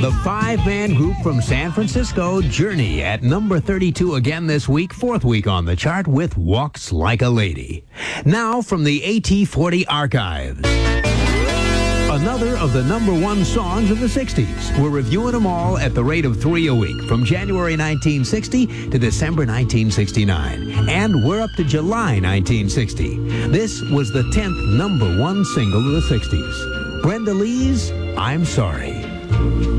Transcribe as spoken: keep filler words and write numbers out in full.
The five-man group from San Francisco, Journey, at number thirty-two again this week, fourth week on the chart with Walks Like a Lady. Now from the A T forty archives. Another of the number one songs of the sixties. We're reviewing them all at the rate of three a week, from January nineteen sixty to December nineteen sixty-nine. And we're up to July nineteen sixty. This was the tenth number one single of the sixties. Brenda Lee's I'm Sorry.